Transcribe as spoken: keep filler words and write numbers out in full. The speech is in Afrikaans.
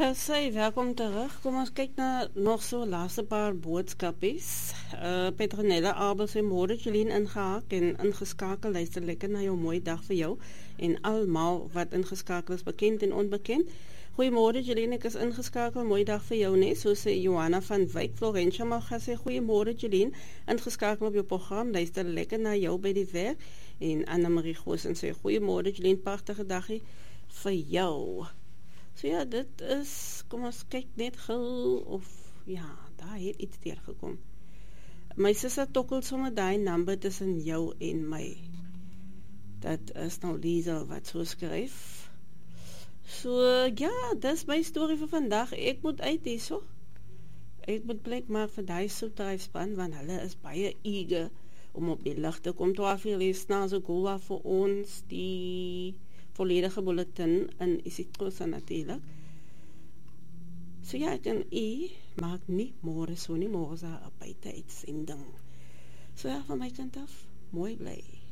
Sy, welkom terug. Kom ons kyk na nog so laaste paar boodskapies. Uh, Petronella Abel sê, môre Jolien ingehaak en ingeskakel, luister lekker na jou mooi dag vir jou en almal wat ingeskakel is, bekend en onbekend. Goeiemôre Jolien, ek is ingeskakel, mooi dag vir jou, nee, so sê Johanna van Wyk. Florentia mag sê, goeiemôre Jolien, ingeskakel op jou program, luister lekker na jou by die werk. En Anna-Marie Goosen sê, goeiemôre Jolien, pragtige dagie vir jou. So ja, dit is, kom ons kyk net gou, of ja, daar het iets teergekom. My sister tokkel sommer die number tussen jou en my. Dat is nou Liesel wat so skryf. So ja, dis my storie vir vandag. Ek moet uit hierso. Ek moet plek maak vir die soepdryfspan, want hulle is baie eager om op die lig te kom. twaalf uur is na so goa vir ons, die volledige bulletin in isitrosa natuurlijk. So ja, ek en u maak nie môre so nie, môre is daar 'n buite uitsending. So ja, van my kant af, mooi bly.